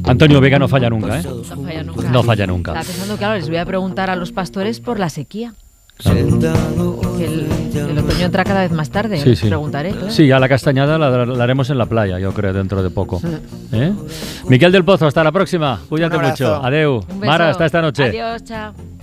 Antonio Vega no falla nunca, ¿eh? No falla nunca. No falla nunca. Estaba pensando, claro, les voy a preguntar a los pastores por la sequía. Claro. Que el otoño entra cada vez más tarde, Sí, les sí. preguntaré. Claro. Sí, ya la castañada la haremos en la playa, yo creo, dentro de poco. ¿Eh? Miquel del Pozo, hasta la próxima. Cuídate Un abrazo. mucho. Adeu. Un beso. Mara, hasta esta noche. Adiós, chao.